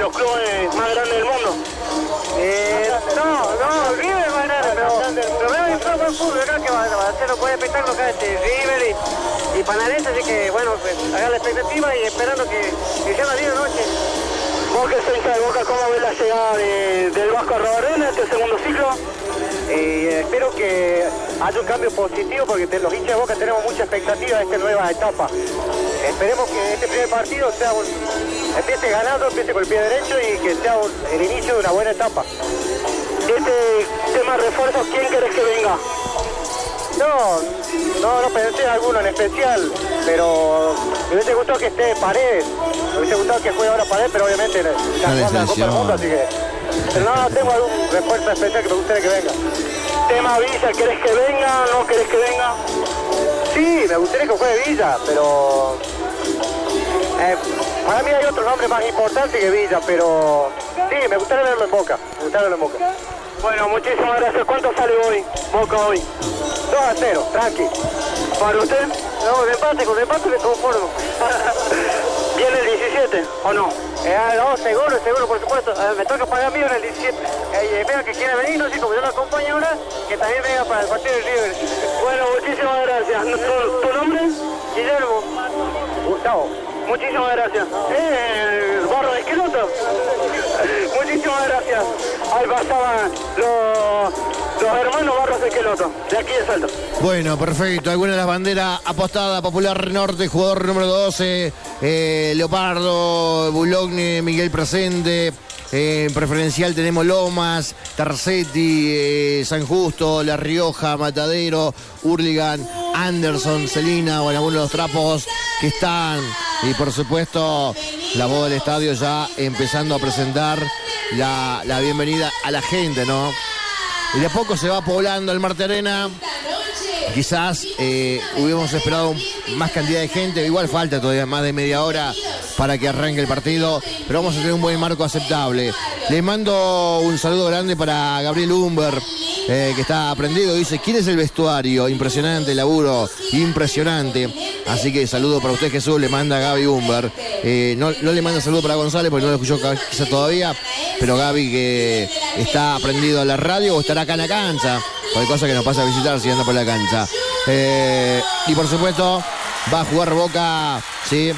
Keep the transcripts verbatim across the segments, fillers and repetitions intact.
los clubes más grandes del mundo. Eh, no, no, River es más grande, pero, pero veo el fútbol, fútbol, creo que va, va a ser un buen espectáculo acá, este, River y, y Panarense, así que bueno, pues haga la expectativa y esperando que, que sea una linda noche. Vos que sos hincha de Boca, ¿cómo ves la llegada de, del Vasco Arrobarrena, este segundo ciclo? Eh, espero que haya un cambio positivo porque te, los hinchas de Boca tenemos mucha expectativa de esta nueva etapa. Esperemos que este primer partido sea un, empiece ganando, empiece con el pie derecho y que sea un, el inicio de una buena etapa. Este tema de refuerzos, ¿quién querés que venga? No, no, no pensé en alguno en especial, pero me hubiese gustado que esté Paredes, me hubiese gustado que juegue ahora Paredes, pero obviamente ya jugando la Copa del Mundo, así que... Pero no, no tengo algún refuerzo especial que me gustaría que venga. Tema Villa, ¿querés que venga? ¿No querés que venga? Sí, me gustaría que juegue Villa, pero... Eh, para mí hay otro nombre más importante que Villa, pero... Sí, me gustaría verlo en Boca, me gustaría verlo en Boca. Bueno, muchísimas gracias. ¿Cuánto sale hoy, Boca hoy? dos a cero, tranqui. ¿Para usted? No, de empate, con el empate me conformo. ¿Viene el diecisiete o no? Eh, no, seguro, seguro, por supuesto. Eh, me toca pagar mío en el diecisiete. Eh, veo que quiere venir, no sé, como yo lo acompaño ahora, que también venga para el partido de River. Bueno, muchísimas gracias. ¿Tu, tu nombre? Guillermo. Gustavo. Muchísimas gracias. ¿Eh, Barro de Esqueloto? Muchísimas gracias. Ahí pasaban los, los hermanos Barros de Esqueloto, de aquí de Salta. Bueno, perfecto. Alguna de las banderas apostada, Popular Norte, jugador número doce, eh, Leopardo, Boulogne, Miguel Presente. Eh, en preferencial tenemos Lomas, Tarcetti, eh, San Justo, La Rioja, Matadero, Hurlingham, Anderson, Celina, bueno, algunos de los trapos que están. Y por supuesto, la voz del estadio ya empezando a presentar la, la bienvenida a la gente, ¿no? Y de a poco se va poblando el Marte Arena. Quizás eh, hubiéramos esperado más cantidad de gente, igual falta todavía más de media hora para que arranque el partido, pero vamos a tener un buen marco aceptable. Le mando un saludo grande para Gabriel Humber, eh, que está aprendido, dice, ¿quién es el vestuario? Impresionante, laburo, impresionante. Así que saludo para usted, Jesús, le manda a Gaby Humber. Eh, no, no le manda saludo para González porque no lo escuchó quizá todavía, pero Gaby que está aprendido a la radio o estará acá en la cancha. Cualquier cosa que nos pasa a visitar si anda por la cancha. Eh, y por supuesto, va a jugar Boca, sí,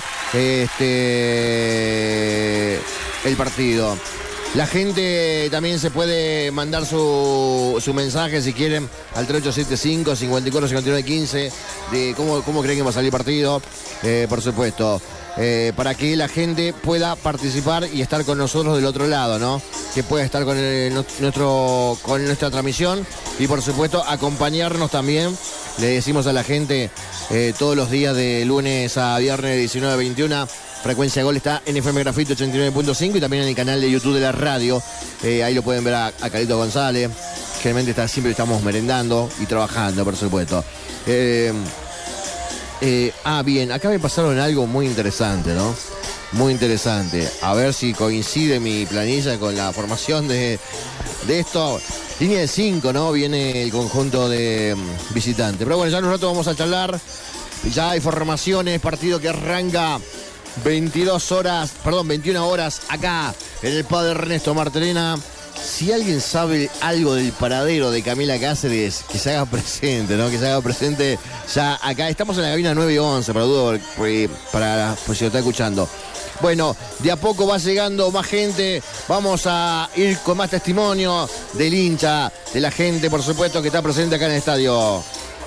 este, el partido. La gente también se puede mandar su, su mensaje si quieren al tres ocho siete cinco, cinco cuatro cinco nueve uno cinco de cómo, cómo creen que va a salir el partido, eh, por supuesto. Eh, para que la gente pueda participar y estar con nosotros del otro lado, ¿no? Que pueda estar con, el, nuestro, con nuestra transmisión y por supuesto acompañarnos también. Le decimos a la gente eh, todos los días de lunes a viernes de diecinueve a veintiuno. Frecuencia Gol está en F M Grafito ochenta y nueve punto cinco y también en el canal de YouTube de la radio. Eh, ahí lo pueden ver a, a Carlito González. Generalmente está, siempre estamos merendando y trabajando, por supuesto. Eh, Eh, ah, bien, acá me pasaron algo muy interesante, ¿no? Muy interesante. A ver si coincide mi planilla con la formación de, de esto. Línea de cinco, ¿no? Viene el conjunto de um, visitantes. Pero bueno, ya en un rato vamos a charlar. Ya hay formaciones, partido que arranca veintidós horas, perdón, veintiuna horas acá en el Padre Ernesto Marte Arena. Si alguien sabe algo del paradero de Camila Cáceres, que se haga presente, ¿no? Que se haga presente ya acá. Estamos en la cabina nueve y once, para dudo, para pues, si lo está escuchando. Bueno, de a poco va llegando más gente. Vamos a ir con más testimonio del hincha, de la gente, por supuesto, que está presente acá en el estadio.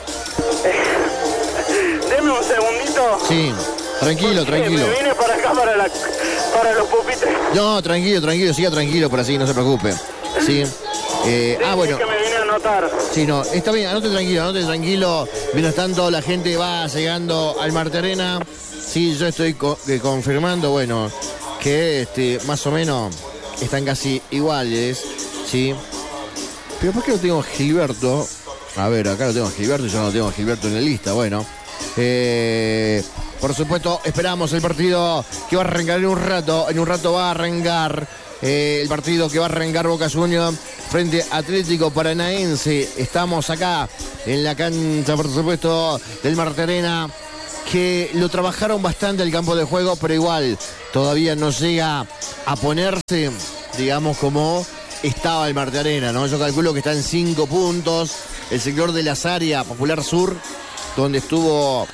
Deme un segundito. Sí, tranquilo, tranquilo. Me vine para acá, para, la, para los pupitres. No, tranquilo, tranquilo, siga tranquilo por así, no se preocupe. Sí. Eh, sí, ah, bueno. que me vine a anotar. Sí, no, está bien, anote tranquilo, anote tranquilo. Mientras tanto, la gente va llegando al Marte Arena. Sí, yo estoy co eh, confirmando, bueno, que este, más o menos están casi iguales, ¿sí? Pero ¿por qué no tengo a Gilberto? A ver, acá lo tengo a Gilberto y yo no tengo a Gilberto en la lista, bueno. Eh, por supuesto, esperamos el partido que va a arrancar en un rato. En un rato va a arrancar eh, el partido que va a arrancar Boca Juniors frente a Atlético Paranaense. Estamos acá en la cancha, por supuesto, del Marte Arena. que lo trabajaron bastante el campo de juego, pero igual todavía no llega a ponerse, digamos, como estaba el Marte Arena, ¿no? Yo calculo que está en cinco puntos. El sector de las áreas Popular Sur, donde estuvo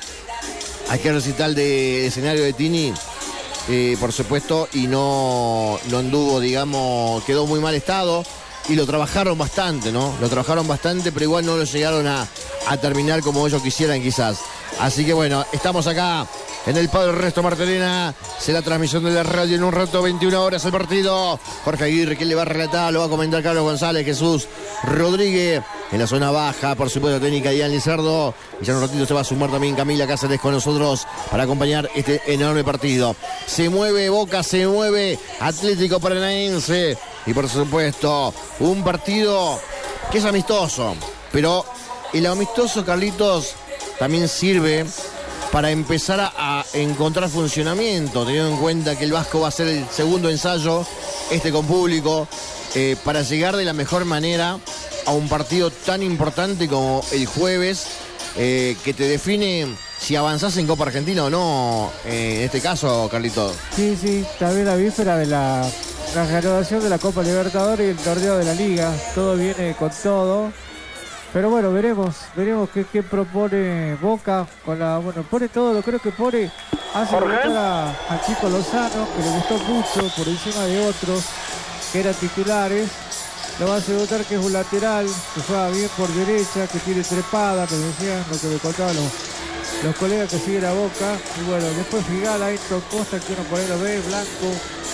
aquel recital de escenario de Tini, eh, por supuesto, y no, no anduvo, digamos, quedó muy mal estado. Y lo trabajaron bastante, ¿no? Lo trabajaron bastante, pero igual no lo llegaron a, a terminar como ellos quisieran, quizás. Así que bueno, estamos acá en el Padre Ernesto Marte Arena. Será transmisión de la radio en un rato, veintiuna horas el partido. Jorge Aguirre, que le va a relatar, lo va a comentar Carlos González, Jesús Rodríguez. En la zona baja, por supuesto, técnica Ian Lizardo. Y ya en un ratito se va a sumar también Camila Cáceres con nosotros para acompañar este enorme partido. Se mueve Boca, se mueve Atlético Paranaense. Y por supuesto, un partido que es amistoso. Pero el amistoso, Carlitos, también sirve para empezar a, a encontrar funcionamiento, teniendo en cuenta que el Vasco va a ser el segundo ensayo, este con público, eh, para llegar de la mejor manera a un partido tan importante como el jueves, eh, que te define si avanzás en Copa Argentina o no, eh, en este caso, Carlitos. Sí, sí, también la víspera de la, la reanudación de la Copa Libertadores y el torneo de la Liga, todo viene con todo. Pero bueno, veremos, veremos qué, qué propone Boca con la, bueno, pone todo, lo creo que pone, hace debutar a, a Chico Lozano, que le gustó mucho por encima de otros que eran titulares. Lo hace debutar, que es un lateral, que juega bien por derecha, que tiene trepada, que decían lo que me contaban los, los colegas que siguen a Boca. Y bueno, después Figala, Ayrton Costa, que uno por ahí lo ve, Blanco,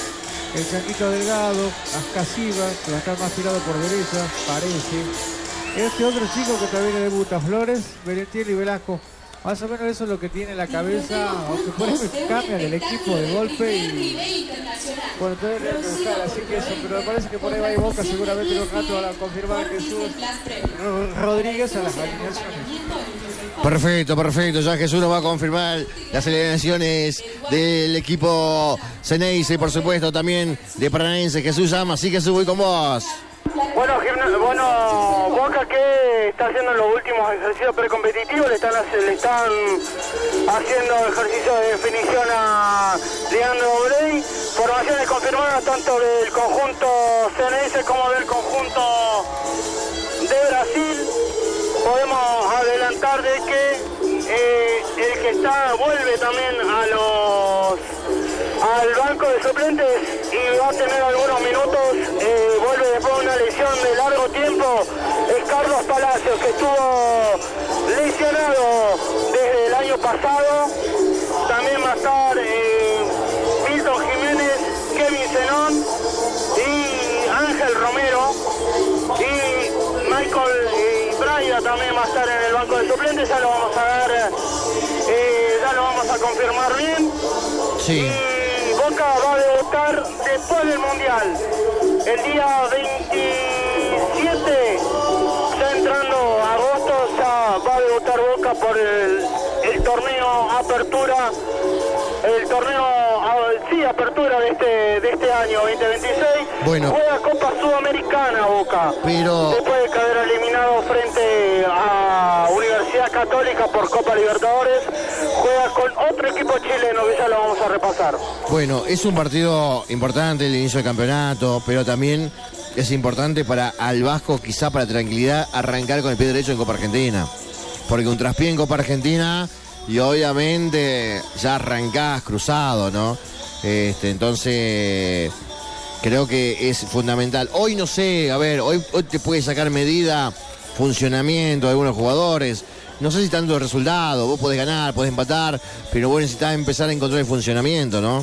el Chanquito Delgado, Ascasiva, que va a estar más tirado por derecha, parece. Este otro chico que también debuta, Flores, Berentiel y Velasco. Más o menos eso es lo que tiene en la cabeza, aunque por eso cambian el equipo de golpe y bueno, todavía hay que buscar, así que eso, pero me parece que por ahí va a Boca, seguramente en un rato van a confirmar Jesús Rodríguez a las alineaciones. Perfecto, perfecto, ya Jesús nos va a confirmar las alineaciones del equipo Ceneice, por supuesto, también de Paranaense. Jesús llama, así que Jesús, voy con vos. Bueno, bueno, Boca, que está haciendo los últimos ejercicios precompetitivos, le están, le están haciendo ejercicios de definición a Leandro Brey. Formaciones confirmadas tanto del conjunto Ceneice como del conjunto de Brasil. Podemos adelantar de que eh, el que está vuelve también a los al banco de suplentes y va a tener algunos minutos, eh, vuelve después de una lesión de largo tiempo, es Carlos Palacios, que estuvo lesionado desde el año pasado. También va a estar eh, Milton Jiménez, Kevin Zenón y Ángel Romero, y Michael y Braida también va a estar en el banco de suplentes. Ya lo vamos a ver, eh, ya lo vamos a confirmar bien. Sí. Y Boca va a debutar después del Mundial, el día veintisiete, ya entrando agosto, ya va a debutar Boca por el, el torneo Apertura, el torneo, sí, Apertura de este, de este año veinte veintiséis. Bueno. Juega Copa Sudamericana Boca, pero después de caer eliminado frente a Universidad Católica por Copa Libertadores, juega con otro equipo chileno que ya lo vamos a repasar. Bueno, es un partido importante el inicio del campeonato, pero también es importante para al Vasco, quizá para tranquilidad, arrancar con el pie derecho en Copa Argentina. Porque un traspié en Copa Argentina y obviamente ya arrancás cruzado, ¿no? Este, entonces creo que es fundamental. Hoy no sé, a ver, hoy, hoy te puede sacar medida, funcionamiento de algunos jugadores. No sé si tanto el resultado, vos podés ganar, podés empatar, pero vos necesitás empezar a encontrar el funcionamiento, ¿no?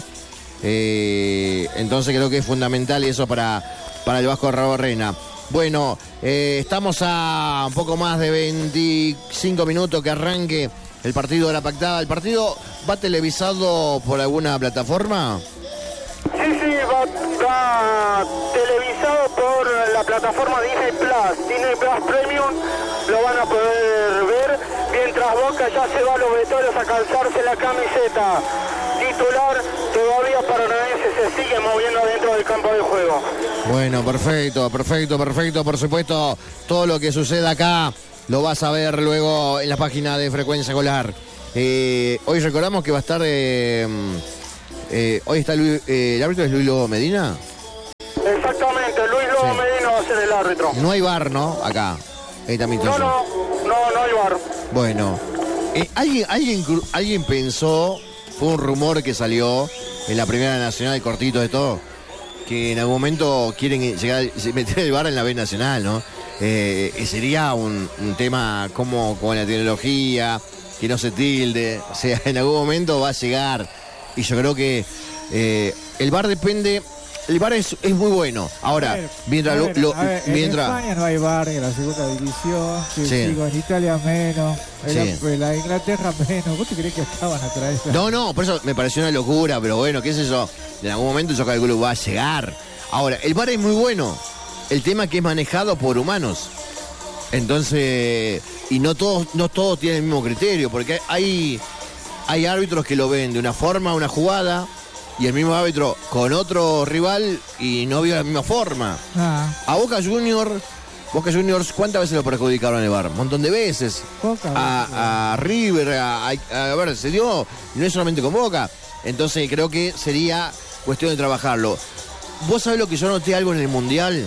Eh, entonces creo que es fundamental eso para, para el Vasco Arrobarrena. Bueno, eh, estamos a un poco más de veinticinco minutos que arranque el partido de la pactada. ¿El partido va televisado por alguna plataforma? Sí, sí, va, va televisado por la plataforma Disney Plus, Disney Plus Premium, lo van a poder ver, mientras Boca ya se va a los vestuarios a calzarse la camiseta titular. Todavía Paranaense se sigue moviendo dentro del campo de juego. Bueno, perfecto, perfecto, perfecto, por supuesto, todo lo que suceda acá lo vas a ver luego en la página de Frecuencia Golar. Eh, hoy recordamos que va a estar... Eh, eh, hoy está Luis, eh, ¿el árbitro es Luis Lobo Medina? Exactamente, Luis Lobo sí. Medina va a ser el árbitro. No hay V A R, ¿no? Acá. Ahí también no, no, no, no hay V A R. Bueno, eh, ¿alguien, alguien, alguien pensó, fue un rumor que salió en la Primera Nacional, cortito de todo, que en algún momento quieren llegar a meter el V A R en la B Nacional, ¿no? Eh, sería un, un tema como con la tecnología, que no se tilde, o sea, en algún momento va a llegar. Y yo creo que eh, el V A R depende, el V A R es, es muy bueno. Ahora, ver, mientras... Ver, lo, lo, ver, mientras... En España no hay V A R en la segunda división, sí, sí. Digo, en Italia menos, en, sí. la, en la Inglaterra menos. ¿Vos te crees que estaban a traer esa? No, no, por eso me pareció una locura, pero bueno, qué sé yo, en algún momento yo calculo va a llegar. Ahora, el V A R es muy bueno, el tema es que es manejado por humanos. Entonces, y no todos, no todos tienen el mismo criterio, porque hay... Hay árbitros que lo ven de una forma, una jugada, y el mismo árbitro con otro rival y no vio la misma forma. Ah. A Boca Juniors, Boca Juniors, ¿cuántas veces lo perjudicaron en el V A R? Un montón de veces. Boca, a, a, a River, a, a, a ver, se dio, no es solamente con Boca. Entonces creo que sería cuestión de trabajarlo. ¿Vos sabés lo que yo noté algo en el Mundial?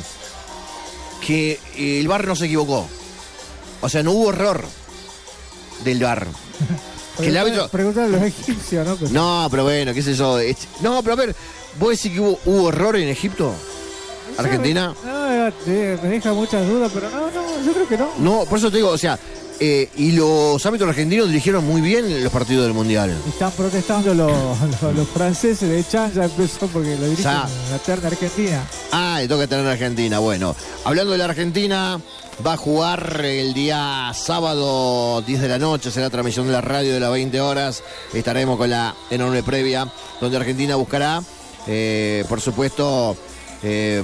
Que el V A R no se equivocó. O sea, no hubo error del V A R. Que el árbitro... Preguntar a los egipcios, ¿no? No, pero bueno, qué sé yo. No, pero a ver, ¿vos decís que hubo, hubo error en Egipto? ¿Argentina? No, me deja muchas dudas, pero no, no, yo creo que no. No, por eso te digo, o sea, eh, y los árbitros argentinos dirigieron muy bien los partidos del Mundial. Están protestando los, los, los franceses de Chan, ya empezó porque lo dirigen la terna Argentina. Ah, le toca tener a Argentina, bueno. Hablando de la Argentina... Va a jugar el día sábado diez de la noche, será transmisión de la radio de las veinte horas. Estaremos con la enorme previa, donde Argentina buscará, eh, por supuesto, eh,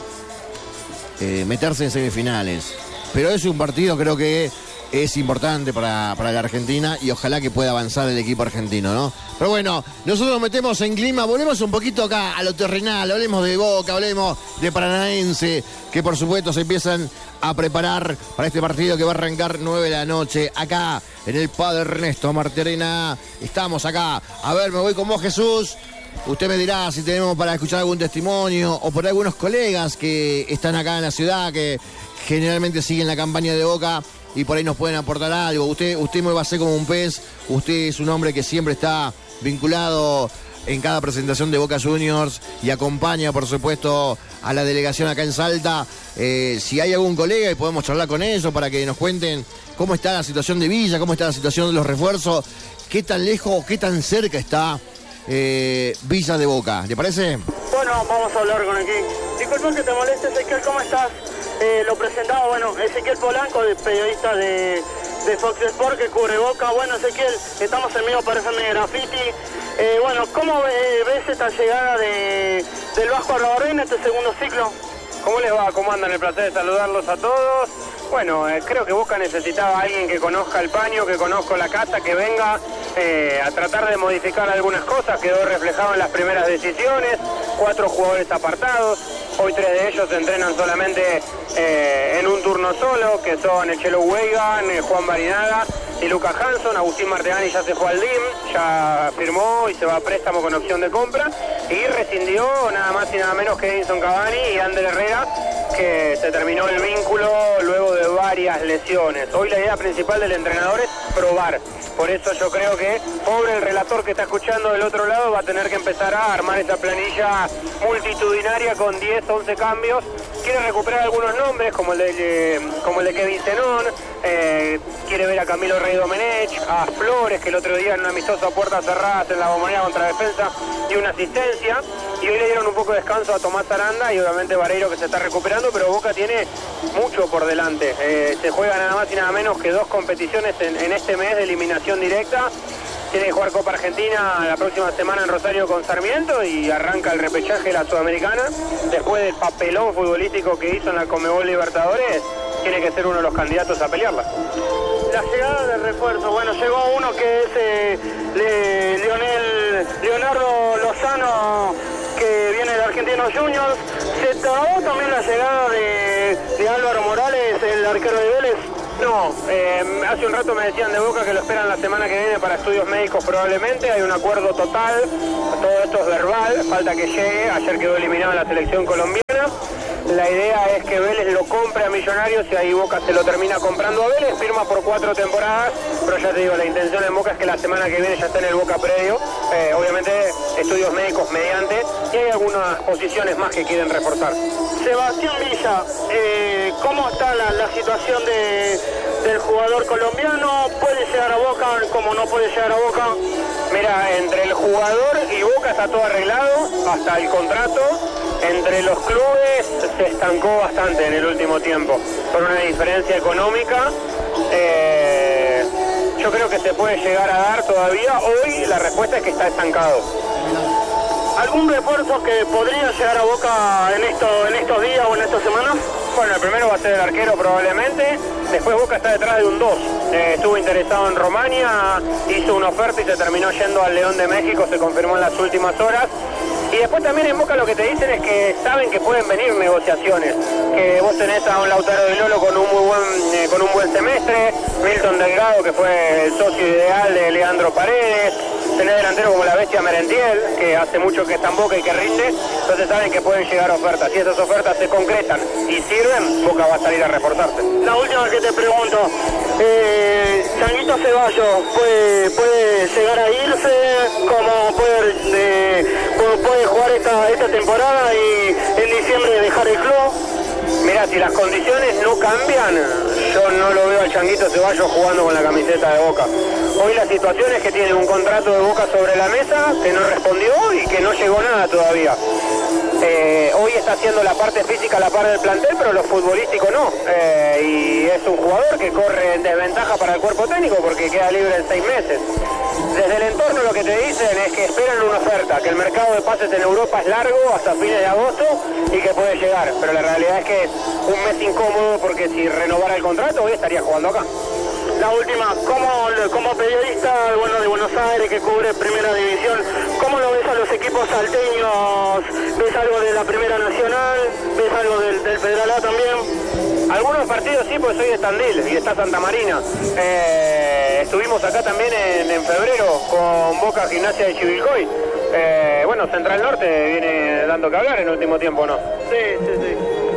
eh, meterse en semifinales. Pero es un partido, creo que es importante para, para la Argentina y ojalá que pueda avanzar el equipo argentino, ¿no? Pero bueno, nosotros nos metemos en clima, volvemos un poquito acá a lo terrenal, hablemos de Boca, hablemos de Paranaense, que por supuesto se empiezan a preparar para este partido que va a arrancar nueve de la noche, acá en el Padre Ernesto Martirena. Estamos acá, a ver, me voy con vos, Jesús. Usted me dirá si tenemos para escuchar algún testimonio o por algunos colegas que están acá en la ciudad, que generalmente siguen la campaña de Boca y por ahí nos pueden aportar algo. Usted, usted me va a hacer como un pez, usted es un hombre que siempre está vinculado en cada presentación de Boca Juniors y acompaña, por supuesto, a la delegación acá en Salta. Eh, si hay algún colega y podemos charlar con ellos para que nos cuenten cómo está la situación de Villa, cómo está la situación de los refuerzos, qué tan lejos, qué tan cerca está eh, Villa de Boca. ¿Le parece? Bueno, vamos a hablar con aquí. Disculpa que te moleste, Ezequiel, ¿cómo estás? Eh, lo presentaba, bueno, Ezequiel Polanco, de periodista de, de Fox Sport, que cubre Boca. Bueno, Ezequiel, estamos en medio para F M Graffiti. Eh, bueno, ¿cómo eh, ves esta llegada de, del Vasco Arrobarrena en este segundo ciclo? ¿Cómo les va? ¿Cómo andan? El placer de saludarlos a todos. Bueno, eh, creo que Boca necesitaba a alguien que conozca el paño, que conozca la casa, que venga eh, a tratar de modificar algunas cosas. Quedó reflejado en las primeras decisiones, cuatro jugadores apartados. Hoy tres de ellos se entrenan solamente eh, en un turno solo, que son el Chelo Weigan, eh, Juan Barinaga y Lucas Hanson. Agustín Martegani ya se fue al D I M, ya firmó y se va a préstamo con opción de compra. Y rescindió nada más y nada menos que Edinson Cavani y Ander Herrera, que se terminó el vínculo luego de varias lesiones. Hoy la idea principal del entrenador es probar. Por eso yo creo que, pobre el relator que está escuchando del otro lado, va a tener que empezar a armar esa planilla multitudinaria con diez, once cambios. Quiere recuperar algunos nombres, como el de, como el de Kevin Zenón, eh, quiere ver a Camilo Rey Domenech, a Flores, que el otro día en un amistoso a puertas cerradas en la Bombonera contra Defensa dio una asistencia. Y hoy le dieron un poco de descanso a Tomás Aranda y obviamente Vareiro, que se está recuperando, pero Boca tiene mucho por delante. Eh, se juega nada más y nada menos que dos competiciones en, en este mes de eliminación directa. Tiene que jugar Copa Argentina la próxima semana en Rosario con Sarmiento y arranca el repechaje de la Sudamericana. Después del papelón futbolístico que hizo en la Conmebol Libertadores, tiene que ser uno de los candidatos a pelearla. La llegada de refuerzo, bueno, llegó uno que es eh, Le, Leonel, Leonardo Lozano, que viene de Argentinos Juniors. Se trabó también la llegada de, de Álvaro Morales, el arquero de Vélez. No, eh, hace un rato me decían de Boca que lo esperan la semana que viene para estudios médicos probablemente, hay un acuerdo total, todo esto es verbal, falta que llegue, ayer quedó eliminado la selección colombiana. La idea es que Vélez lo compre a Millonarios y ahí Boca se lo termina comprando a Vélez, firma por cuatro temporadas, pero ya te digo, la intención en Boca es que la semana que viene ya esté en el Boca predio, eh, obviamente estudios médicos mediante, y hay algunas posiciones más que quieren reforzar. Sebastián Villa, eh, ¿cómo está la, la situación de, del jugador colombiano? ¿Puede llegar a Boca como no puede llegar a Boca? Mira, entre el jugador y Boca está todo arreglado, hasta el contrato. Entre los clubes se estancó bastante en el último tiempo, por una diferencia económica. Eh, yo creo que se puede llegar a dar todavía. Hoy la respuesta es que está estancado. ¿Algún refuerzo que podría llegar a Boca en, esto, en estos días o en estas semanas? Bueno, el primero va a ser el arquero probablemente, después Boca está detrás de un dos. Eh, estuvo interesado en Romania, hizo una oferta y se terminó yendo al León de México, se confirmó en las últimas horas. Y después también en Boca lo que te dicen es que saben que pueden venir negociaciones, que vos tenés a un Lautaro Di Lolo con un muy buen, eh, con un buen semestre, Milton Delgado que fue el socio ideal de Leandro Paredes, tenés delantero como la bestia Merentiel, que hace mucho que está en Boca y que rinde, entonces saben que pueden llegar ofertas. Si esas ofertas se concretan y sirven, Boca va a salir a reforzarse. La última que te pregunto, eh, Changuito Ceballos, ¿puede, puede llegar a irse? ¿Cómo puede, eh, puede jugar esta, esta temporada y en diciembre dejar el club? Mira, si las condiciones no cambian, yo no lo veo al Changuito Ceballos jugando con la camiseta de Boca. Hoy la situación es que tiene un contrato de Boca sobre la mesa, que no respondió y que no llegó nada todavía. Eh, hoy está haciendo la parte física, la parte del plantel, pero lo futbolístico no. Eh, y es un jugador que corre en desventaja para el cuerpo técnico porque queda libre en seis meses. Desde el entorno lo que te dicen es que esperan una oferta, que el mercado de pases en Europa es largo hasta fines de agosto y que puede llegar. Pero la realidad es que es un mes incómodo porque si renovara el contrato hoy estaría jugando acá. La última, ¿cómo, como periodista bueno, de Buenos Aires que cubre Primera División, cómo lo ves a los equipos salteños? ¿Ves algo de la Primera Nacional? ¿Ves algo del, del Federal A también? Algunos partidos sí, porque soy de Tandil y está Santa Marina. Eh, estuvimos acá también en, en febrero con Boca Gimnasia de Chivilcoy. Eh, bueno, Central Norte viene dando que hablar en el último tiempo, ¿no? Sí, sí, sí.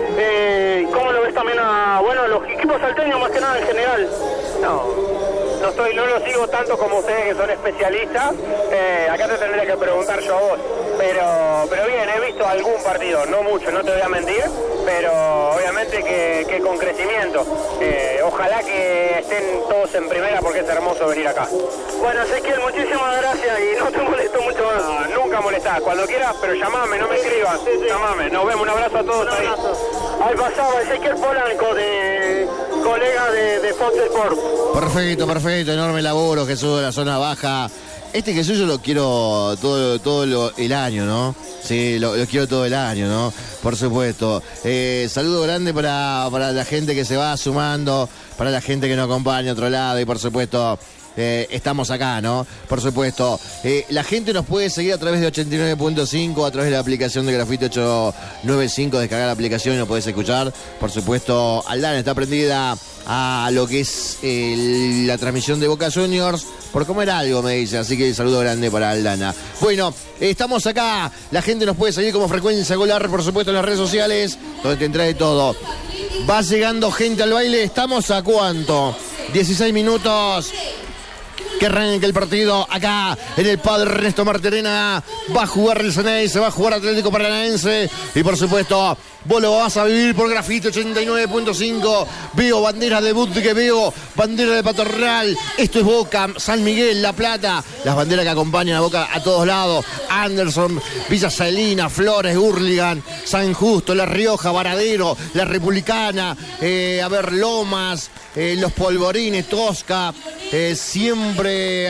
Eh, ¿Cómo lo ves también a bueno, los equipos salteños más que nada en general? No, no, estoy, no lo sigo tanto como ustedes que son especialistas. Eh, acá te tendría que preguntar yo a vos. Pero, pero bien, he visto algún partido, no mucho, no te voy a mentir, pero obviamente que, que con crecimiento. Eh, ojalá que estén todos en primera porque es hermoso venir acá. Bueno, Ezequiel, muchísimas gracias y no te molesto mucho más. No, nunca molestás, cuando quieras, pero llamame, no me escribas, sí, sí. Llamame. Nos vemos, un abrazo a todos ahí. Ahí pasaba Ezequiel Polanco, de colega de, de Fox Sport. Perfecto, perfecto, enorme laburo, Jesús de la zona baja. Este Jesús yo lo quiero todo, todo lo, el año, ¿no? Sí, lo, lo quiero todo el año, ¿no? Por supuesto. Eh, saludo grande para, para la gente que se va sumando, para la gente que nos acompaña a otro lado y por supuesto eh, estamos acá, ¿no? Por supuesto. Eh, la gente nos puede seguir a través de ochenta y nueve punto cinco, a través de la aplicación de Grafito ochocientos noventa y cinco, descargar la aplicación y nos podés escuchar. Por supuesto, Aldana está prendida a lo que es eh, la transmisión de Boca Juniors por comer algo, me dice, así que saludo grande para Aldana. Bueno, eh, estamos acá, la gente nos puede seguir como Frecuencia Golar, por supuesto, en las redes sociales, donde te entra de todo. Va llegando gente al baile, ¿estamos a cuánto? dieciséis minutos. Que arranque el partido acá en el Padre Ernesto Martirena. Va a jugar el Ceney, se va a jugar Atlético Paranaense. Y por supuesto, vos lo vas a vivir por Grafito ochenta y nueve punto cinco. Veo bandera de Budque, veo bandera de Paternal. Esto es Boca, San Miguel, La Plata. Las banderas que acompañan a Boca a todos lados. Anderson, Villa Salina, Flores, Hurlingham, San Justo, La Rioja, Varadero, La Republicana, eh, a ver, Lomas, eh, Los Polvorines, Tosca, eh, siempre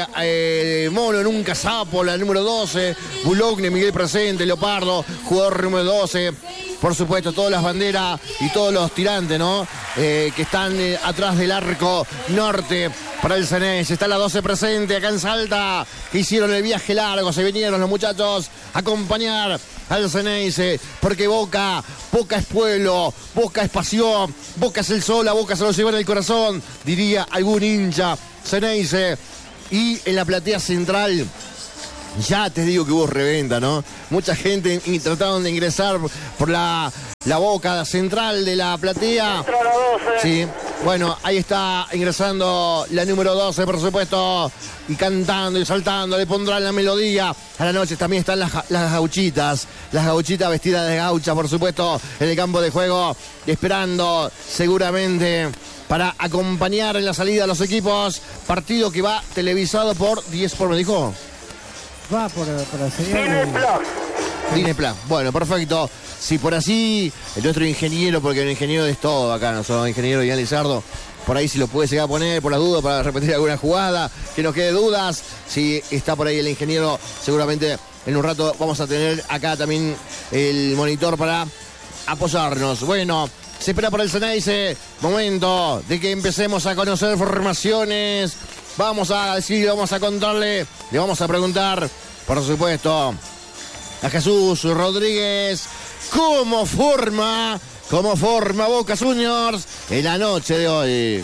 eh, Mono, nunca Sapo, la número doce, Boulogne, Miguel Presente, Leopardo, jugador número doce. Por supuesto, todas las banderas y todos los tirantes, ¿no? Eh, que están eh, atrás del arco norte para el Cenés. Está la doce presente acá en Salta, que hicieron el viaje largo. Se vinieron los muchachos a acompañar al Ceneice, porque Boca, Boca es pueblo, Boca es pasión, Boca es el sol, a Boca se lo lleva en el corazón, diría algún hincha. Ceneice, y en la platea central, ya te digo que hubo reventa, ¿no? Mucha gente y trataron de ingresar por la, la boca central de la platea. Sí, bueno, ahí está ingresando la número doce, por supuesto, y cantando y saltando, le pondrán la melodía. A la noche también están las, las gauchitas, las gauchitas vestidas de gaucha, por supuesto, en el campo de juego, esperando seguramente para acompañar en la salida a los equipos. Partido que va televisado por diez por, ¿me dijo? Va por, por la señal. Disney Plus. Disney Plus. Bueno, perfecto. Si por así, nuestro ingeniero, porque el ingeniero es todo acá, no somos ingeniero Ian Lizardo, por ahí si lo puede llegar a poner por las dudas, para repetir alguna jugada, que nos quede dudas. Si está por ahí el ingeniero, seguramente en un rato vamos a tener acá también el monitor para apoyarnos. Bueno, se espera por el Ceneice. Momento de que empecemos a conocer formaciones. Vamos a decir, vamos a contarle, le vamos a preguntar, por supuesto, a Jesús Rodríguez, cómo forma, cómo forma Boca Juniors en la noche de hoy.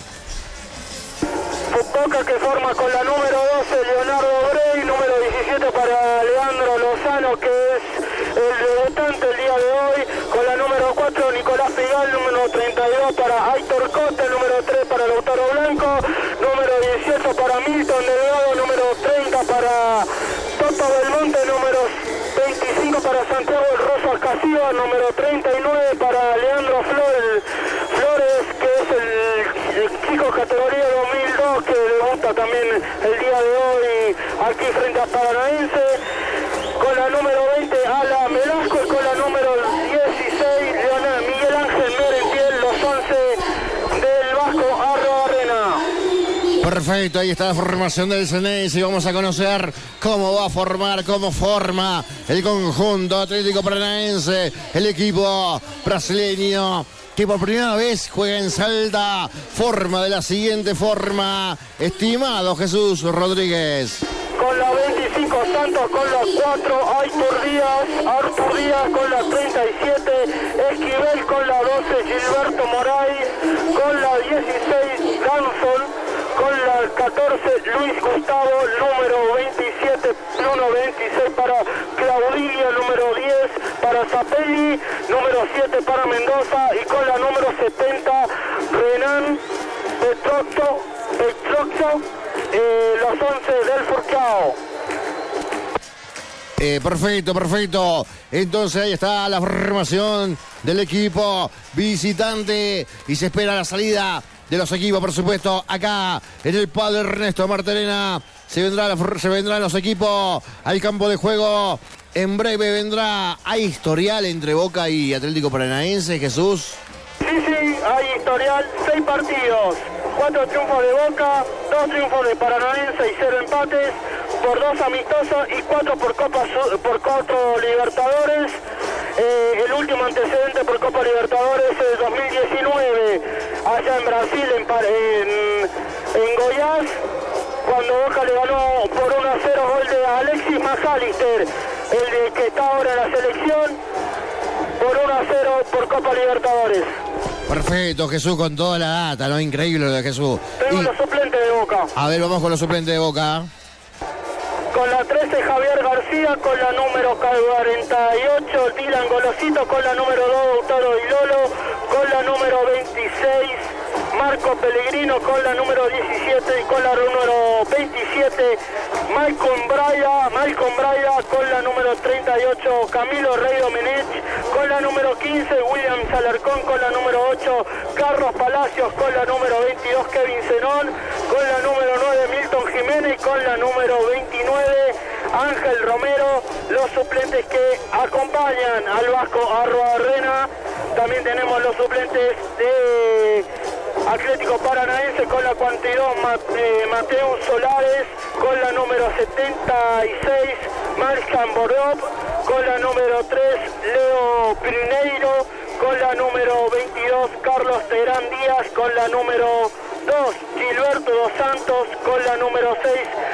Boca que forma con la número doce Leonardo Brey, número diecisiete para Leandro Lozano, que es el debutante el día de hoy, con la número cuatro Nicolás Figal, número treinta y dos para Aitor Costa, número tres para Lautaro Blanco, número dieciocho para Milton Delgado, número treinta para Toto Belmonte, número veinticinco para Santiago El Rosa Casilla, número treinta y nueve para Leandro Flores, Flores que es el, el chico categoría dos mil dos que debuta también el día de hoy aquí frente a Paranaense, con la número veinte Ala Melasco y con la número dieciséis Leonel Miguel Ángel Merentiel, los once del Vasco Arroarena. Perfecto, ahí está la formación del Ceneice y vamos a conocer cómo va a formar, cómo forma el conjunto Atlético Paranaense, el equipo brasileño que por primera vez juega en Salta. Forma de la siguiente forma, estimado Jesús Rodríguez. Con la veinticinco Santos, con la cuatro Artur Díaz, Artur Díaz con la treinta y siete, Esquivel con la doce Gilberto Moraes, con la dieciséis Ganson, con la catorce Luis Gustavo, número veintisiete Bruno, veintiséis para Claudilia, número diez para Zapelli, número siete para Mendoza y con la número setenta Renan Petrocho, Petrocho eh, los once del Furcao. Eh, perfecto, perfecto. Entonces ahí está la formación del equipo visitante y se espera la salida de los equipos, por supuesto, acá en el Padre Ernesto Martelena. Se, vendrá la, se vendrán los equipos al campo de juego. En breve vendrá. ¿Hay historial entre Boca y Atlético Paranaense, Jesús? Sí, sí, hay historial. Seis partidos. Cuatro triunfos de Boca, dos triunfos de Paranaense y cero empates, por dos amistosos y cuatro por Copa por cuatro Libertadores. Eh, el último antecedente por Copa Libertadores es dos mil diecinueve, allá en Brasil, en, en, en Goiás, cuando Boca le ganó por uno a cero gol de Alexis McAllister, el de, que está ahora en la selección, por uno a cero por Copa Libertadores. Perfecto, Jesús, con toda la data, ¿no? Increíble lo de Jesús. Tengo y... los suplentes de Boca. A ver, vamos con los suplentes de Boca. Con la trece Javier García, con la número cuarenta y ocho Dylan Golosito, con la número dos Lautaro Di Lolo, con la número veintiséis Marco Pellegrino, con la número diecisiete y con la número veintisiete Malcolm Braida, Malcolm Braida, con la número treinta y ocho Camilo Rey Domenech, con la número quince William Salarcón, con la número ocho Carlos Palacios, con la número veintidós Kevin Zenón, con la número nueve Milton Jiménez, con la número veintinueve Ángel Romero, los suplentes que acompañan al Vasco Arroarena. También tenemos los suplentes de Atlético Paranaense con la cuarenta y dos Mateus Solares, con la número setenta y seis Marcan Borop, con la número tres Leo Prineiro, con la número veintidós Carlos Terán Díaz, con la número dos Gilberto Dos Santos, con la número seis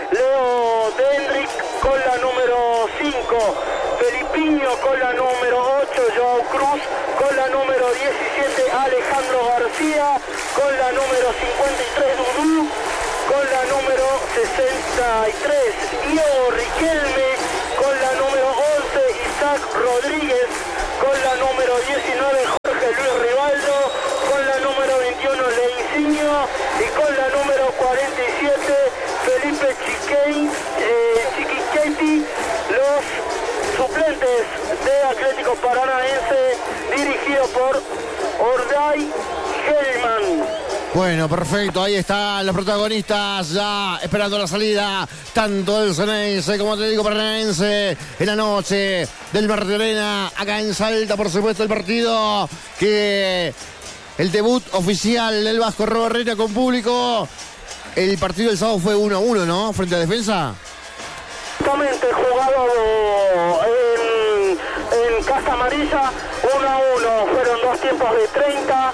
Leo Dendrick con la número cinco, Felipiño con la número ocho, Joao Cruz con la número diecisiete, Alejandro García con la número cincuenta y tres, Dudú con la número sesenta y tres, Diego Riquelme con la número once, Isaac Rodríguez con la número diecinueve, Jorge Luis Rivaldo con la número veintiuno, Leinsinho, y con la número cuarenta y siete, Felipe Chiquei, eh, Chiquichetti, los suplentes de Atlético Paranaense, dirigido por Orday Hellman. Bueno, perfecto, ahí están los protagonistas ya esperando la salida, tanto del Xeneize como Atlético Paranaense en la noche del Martirena, acá en Salta, por supuesto, el partido que el debut oficial del Vasco Arrobarrena con público. El partido del sábado fue uno a uno, ¿no? Frente a Defensa. Exactamente, jugado en, en Casa Amarilla, uno a uno, fueron dos tiempos de treinta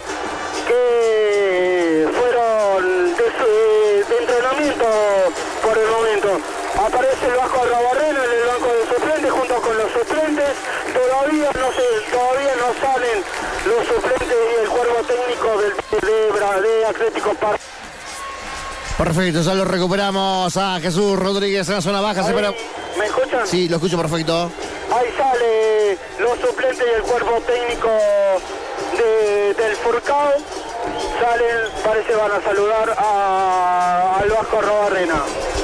que fueron de, de entrenamiento por el momento. Aparece el Vasco Arrobarrena en el banco de suplentes junto con los suplentes. Todavía no se, todavía no salen los suplentes y el cuerpo técnico del de, de Atlético Paranaense. Perfecto, ya lo recuperamos a Jesús Rodríguez en la zona baja. Ahí, se espera... ¿me escuchan? Sí, lo escucho perfecto. Ahí sale los suplentes y el cuerpo técnico de, del Furcao. Salen, parece van a saludar a, al Vasco Arrobarrena.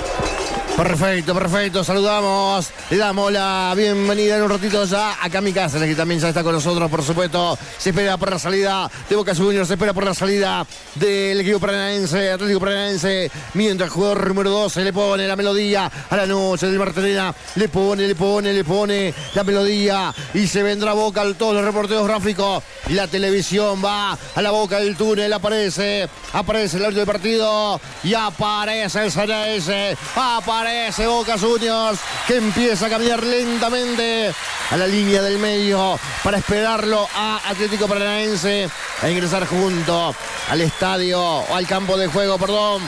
Perfecto, perfecto, saludamos, le damos la bienvenida en un ratito ya a Cami Cáceres, que también ya está con nosotros, por supuesto. Se espera por la salida de Boca Juniors, se espera por la salida del equipo paranaense, Atlético Paranaense, mientras el jugador número doce le pone la melodía a la noche del Martirena, le pone, le pone, le pone la melodía y se vendrá Boca, todos los reporteros gráficos, la televisión va a la boca del túnel, aparece, aparece el árbitro del partido y aparece el Xeneize, aparece Aparece Boca Juniors, que empieza a caminar lentamente a la línea del medio para esperarlo a Atlético Paranaense a ingresar junto al estadio o al campo de juego, perdón.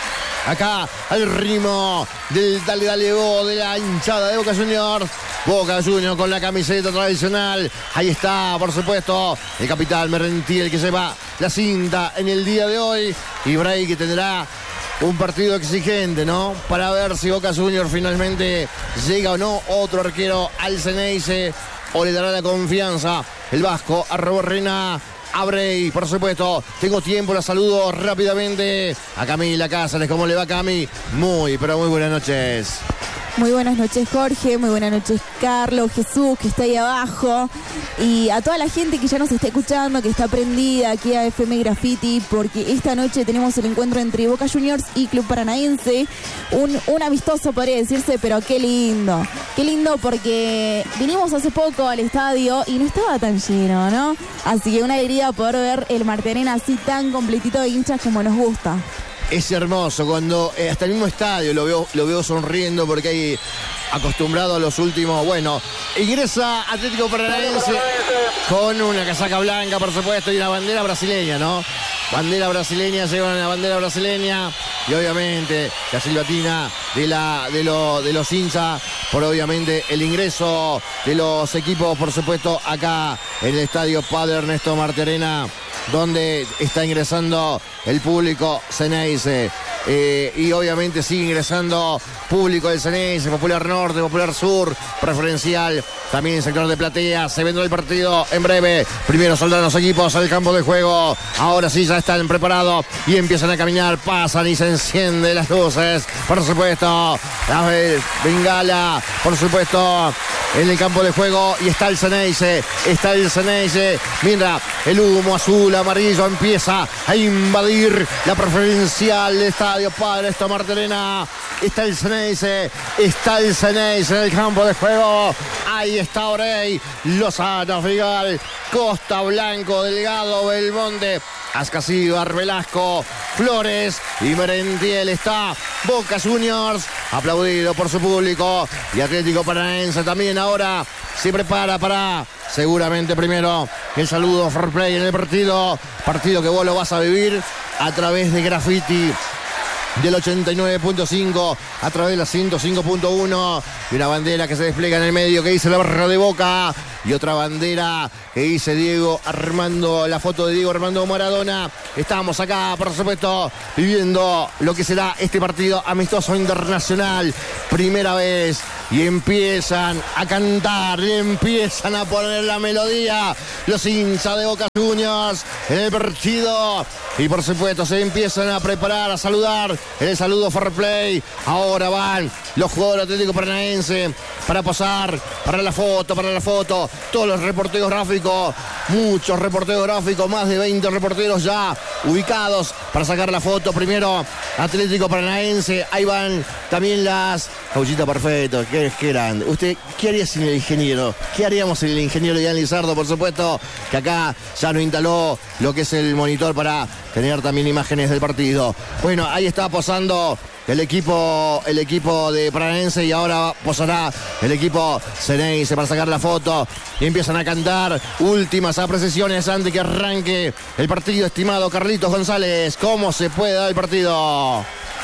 Acá al ritmo del dale dale bo de la hinchada de Boca Juniors. Boca Juniors con la camiseta tradicional. Ahí está, por supuesto, el capitán Merentiel, que lleva la cinta en el día de hoy. Y Bray, que tendrá un partido exigente, ¿no? Para ver si Boca Juniors finalmente llega o no otro arquero al Xeneize o le dará la confianza el Vasco Arrobarrena a Bray. Por supuesto, tengo tiempo, la saludo rápidamente a Camila Cáceres. ¿Cómo le va, Cami? Muy, pero muy buenas noches. Muy buenas noches, Jorge, muy buenas noches, Carlos, Jesús, que está ahí abajo, y a toda la gente que ya nos está escuchando, que está prendida aquí a F M Graffiti, porque esta noche tenemos el encuentro entre Boca Juniors y Club Paranaense, un, un amistoso podría decirse, pero qué lindo, qué lindo, porque vinimos hace poco al estadio y no estaba tan lleno, ¿no? Así que una alegría poder ver el Martirena así tan completito de hinchas como nos gusta. Es hermoso cuando eh, hasta el mismo estadio lo veo, lo veo sonriendo, porque hay acostumbrado a los últimos. Bueno, ingresa Atlético Paranaense con una casaca blanca, por supuesto, y una bandera brasileña, ¿no? Bandera brasileña, llevan la bandera brasileña y obviamente la silbatina de, la, de, lo, de los hinchas por obviamente el ingreso de los equipos, por supuesto, acá en el estadio Padre Ernesto Martirena, donde está ingresando el público Xeneize. Eh, y obviamente sigue ingresando público del Xeneize, Popular Norte, Popular Sur, preferencial, también el sector de platea. Se vendrá el partido en breve. Primero saldrán los equipos al campo de juego. Ahora sí ya están preparados y empiezan a caminar, pasan y se encienden las luces. Por supuesto, la bengala, por supuesto, en el campo de juego, y está el Xeneize, está el Xeneize. Mira, el humo azul, amarillo empieza a invadir la preferencial del estadio Padre Ernesto Martirena. Está el Xeneize, está el Xeneize en el campo de juego. Ahí está Orey, Lozano, Figal, Costa, Blanco, Delgado, Belmonte, Ascasíbar, Velasco, Flores y Merentiel. Está Boca Juniors, aplaudido por su público, y Atlético Paranaense también ahora se prepara para, seguramente primero, el saludo fair play en el partido, partido que vos lo vas a vivir a través de Graffiti del ochenta y nueve punto cinco a través de la ciento cinco punto uno y una bandera que se despliega en el medio que dice la barra de Boca y otra bandera que dice Diego Armando, la foto de Diego Armando Maradona. Estamos acá, por supuesto, viviendo lo que será este partido amistoso internacional, primera vez, y empiezan a cantar, y empiezan a poner la melodía los hinchas de Boca Juniors en el partido, y por supuesto se empiezan a preparar, a saludar el saludo fair play. Ahora van los jugadores Atlético Paranaense para posar, para la foto, para la foto, todos los reporteros gráficos, muchos reporteros gráficos, más de veinte reporteros ya ubicados para sacar la foto. Primero Atlético Paranaense, ahí van también las Cauchita, perfecto, qué, qué grande. ¿Usted qué haría sin el ingeniero? ¿Qué haríamos sin el ingeniero Ian Lizardo? Por supuesto que acá ya nos instaló lo que es el monitor para tener también imágenes del partido. Bueno, ahí está posando el equipo, el equipo de Paranaense y ahora posará el equipo Ceneice para sacar la foto y empiezan a cantar últimas apreciaciones antes que arranque el partido. Estimado Carlitos González, ¿cómo se puede dar el partido?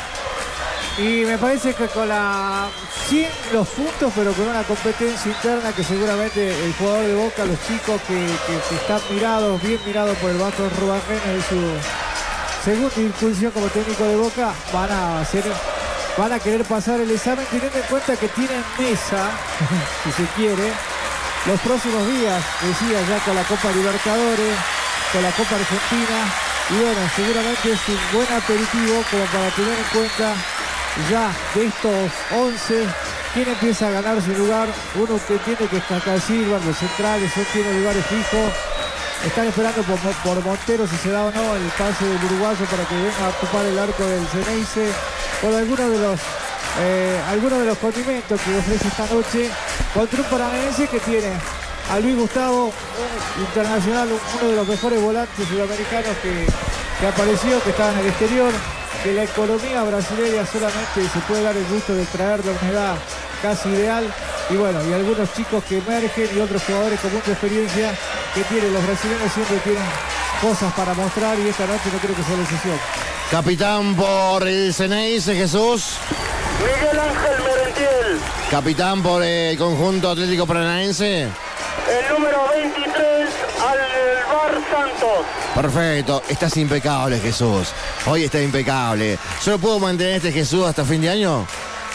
Y me parece que con la sin los puntos, pero con una competencia interna que seguramente el jugador de Boca, los chicos que, que, que están mirados, bien mirados por el Vasco Rubarrena en su segunda incursión como técnico de Boca, van a hacer, van a querer pasar el examen, teniendo en cuenta que tienen mesa, si se quiere, los próximos días, decía ya con la Copa Libertadores, con la Copa Argentina, y bueno, seguramente es un buen aperitivo como para tener en cuenta ya de estos once, quién empieza a ganar su lugar. Uno que tiene que escacar Silva, los centrales, no tienen lugares fijos. Están esperando por, por Montero si se da o no el pase del uruguayo para que venga a ocupar el arco del Ceneice. Por algunos de los eh, algunos de los condimentos que ofrece esta noche contra un Paranaense que tiene a Luis Gustavo, un internacional, uno de los mejores volantes sudamericanos que, que apareció, que estaba en el exterior, que la economía brasileña solamente se puede dar el gusto de traer de una edad casi ideal, y bueno, y algunos chicos que emergen y otros jugadores con mucha experiencia que tienen. Los brasileños siempre tienen cosas para mostrar y esta noche no creo que sea la excepción. Capitán por el Ceneice, Jesús. Miguel Ángel Merentiel. Capitán por el conjunto Atlético Paranaense. El número veintitrés, Alvar Santos. Perfecto, estás impecable, Jesús. Hoy está impecable. ¿Yo puedo mantener este Jesús hasta fin de año?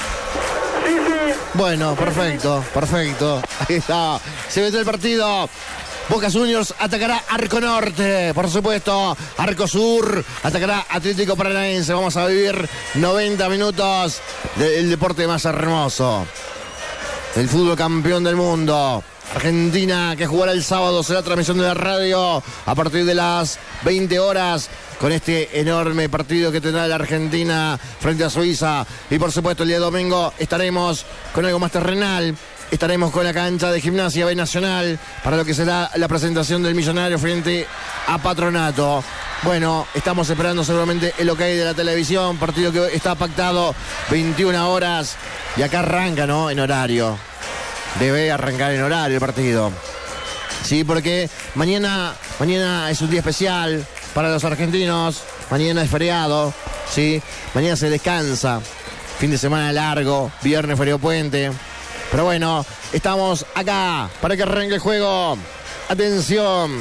Sí, sí. Bueno, perfecto, perfecto. Ahí está. Se mete el partido. Boca Juniors atacará Arco Norte, por supuesto. Arco Sur atacará Atlético Paranaense. Vamos a vivir noventa minutos del deporte más hermoso, el fútbol campeón del mundo. Argentina, que jugará el sábado, será transmisión de la radio a partir de las veinte horas con este enorme partido que tendrá la Argentina frente a Suiza. Y por supuesto el día domingo estaremos con algo más terrenal. Estaremos con la cancha de Gimnasia B Nacional para lo que será la presentación del Millonario frente a Patronato. Bueno, estamos esperando seguramente el ok de la televisión, partido que está pactado veintiuna horas y acá arranca, ¿no? En horario. Debe arrancar en horario el partido. Sí, porque mañana, mañana es un día especial para los argentinos. Mañana es feriado, sí. Mañana se descansa. Fin de semana largo, viernes, feriado puente. Pero bueno, estamos acá para que arranque el juego. Atención.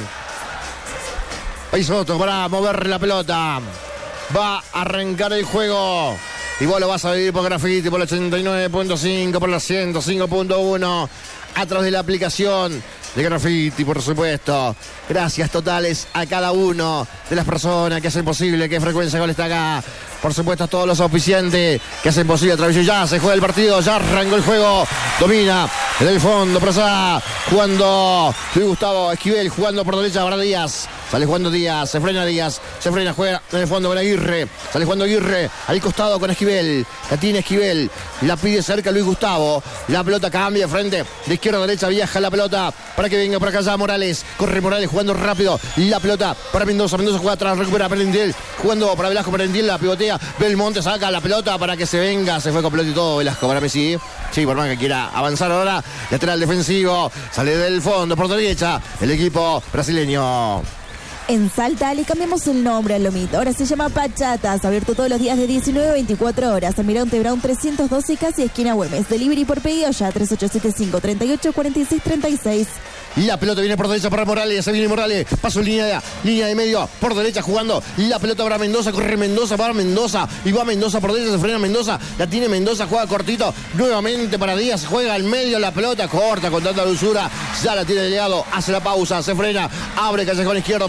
Ahí Soto para mover la pelota. Va a arrancar el juego. Y vos lo vas a vivir por Graffiti, por el ochenta y nueve punto cinco, por la ciento cinco punto uno, a través de la aplicación de Graffiti, por supuesto. Gracias totales a cada uno de las personas que hacen posible que Frecuencia Gol está acá. Por supuesto a todos los auspiciantes que hacen posible a través de ya se juega el partido, ya arrancó el juego. Domina en el fondo, por allá, jugando Luis Gustavo Esquivel, jugando por derecha para Díaz. Sale jugando Díaz, se frena Díaz, se frena, juega en el fondo con Aguirre. Sale jugando Aguirre, al costado con Esquivel. La tiene Esquivel, la pide cerca Luis Gustavo. La pelota cambia de frente, de izquierda a derecha, viaja la pelota para que venga por acá ya Morales. Corre Morales jugando rápido, la pelota para Mendoza. Mendoza juega atrás, recupera Perendiel, jugando para Velasco. Perendiel la pivotea, Belmonte saca la pelota para que se venga. Se fue completo y todo Velasco para Messi. Sí, por más que quiera avanzar ahora. Lateral defensivo, sale del fondo por derecha el equipo brasileño. En Salta le cambiamos el nombre al lomito. Ahora se llama Pachatas. Abierto todos los días de diecinueve a veinticuatro horas. Almirante Brown trescientos doce, casi esquina Güemes. Delivery por pedido ya. tres ocho siete cinco, tres ocho cuatro seis tres seis. La pelota viene por derecha para Morales. Se viene Morales. Paso en línea de, línea de medio. Por derecha jugando. La pelota para Mendoza. Corre Mendoza para Mendoza. Y va Mendoza por derecha. Se frena Mendoza. La tiene Mendoza. Juega cortito. Nuevamente para Díaz. Juega al medio. La pelota corta con tanta dulzura. Ya la tiene Delegado. Hace la pausa. Se frena. Abre callejón izquierdo.